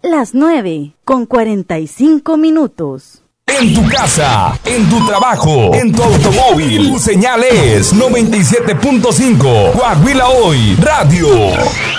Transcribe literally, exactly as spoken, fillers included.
las nueve con cuarenta y cinco minutos. En tu casa, en tu trabajo, en tu automóvil, tu señal es noventa y siete punto cinco Coahuila Hoy Radio.